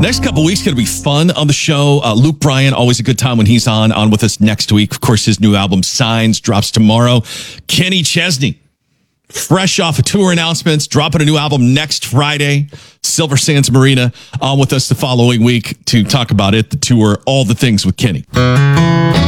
Next couple weeks going to be fun on the show. Luke Bryan, always a good time when he's on with us next week. Of course, his new album, Signs, drops tomorrow. Kenny Chesney, fresh off of tour announcements, dropping a new album next Friday. Silver Sands Marina, on with us the following week to talk about it, the tour, all the things with Kenny.